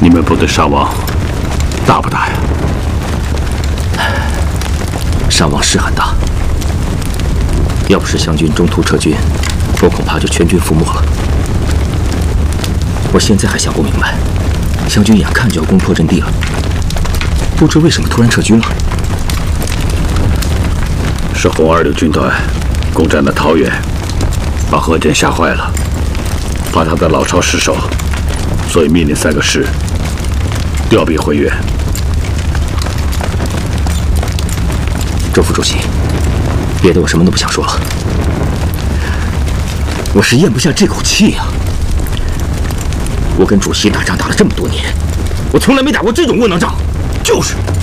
你们部队伤亡大不大呀？ 伤亡是很大，要不是湘军中途撤军，我恐怕就全军覆没了。我现在还想不明白，湘军眼看就要攻破阵地了，不知为什么突然撤军了。 是红26军团攻占了桃园，把何震吓坏了，怕他的老巢失守，所以命令3个师调兵回援。 周副主席，别的我什么都不想说了，我是咽不下这口气呀。我跟主席打仗打了这么多年，我从来没打过这种窝囊仗，就是。